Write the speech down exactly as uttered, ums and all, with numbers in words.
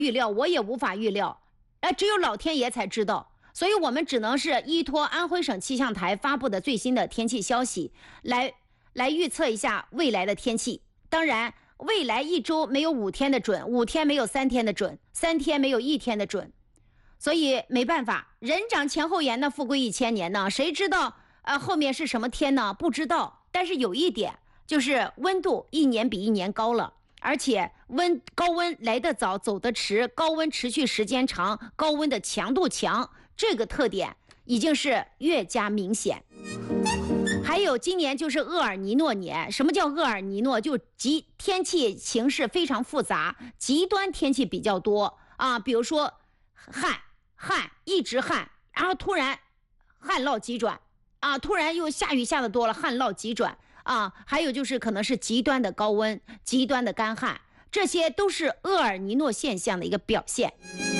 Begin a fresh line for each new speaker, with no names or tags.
预料，我也无法预料，呃，只有老天爷才知道。所以我们只能是依托安徽省气象台发布的最新的天气消息来来预测一下未来的天气。当然未来一周没有五天的准，五天没有三天的准，三天没有一天的准，所以没办法，人长前后眼呢，富贵一千年呢，谁知道呃后面是什么天呢？不知道。但是有一点就是温度一年比一年高了，而且温高温来得早走得迟，高温持续时间长，高温的强度强，这个特点已经是越加明显。还有今年就是厄尔尼诺年。什么叫厄尔尼诺？就极天气形势非常复杂，极端天气比较多啊，比如说旱旱一直旱，然后突然旱涝急转啊，突然又下雨下得多了，旱涝急转啊，还有就是可能是极端的高温，极端的干旱，这些都是厄尔尼诺现象的一个表现。